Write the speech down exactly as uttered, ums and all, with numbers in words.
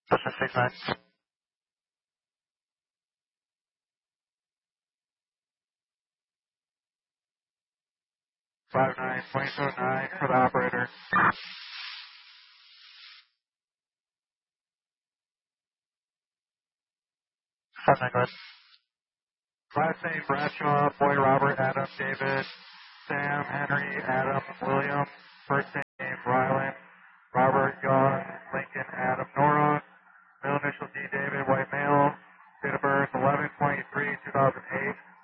Cessna six nine. Five nine, point oh nine for the operator. Five nine, go ahead. Last name Bradshaw, boy Robert, Adam, David, Sam, Henry, Adam, William. First name Rylan, Robert, John, Lincoln, Adam, Nora. Middle initial D, David, white male. Date of birth eleven twenty-three two thousand eight.